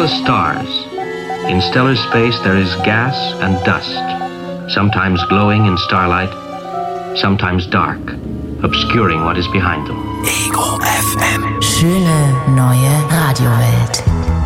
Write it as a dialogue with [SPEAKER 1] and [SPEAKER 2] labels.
[SPEAKER 1] the stars. In stellar space there is gas and dust, sometimes glowing in starlight, sometimes dark, obscuring what is behind them.
[SPEAKER 2] Ego FM. Schöne neue Radiowelt.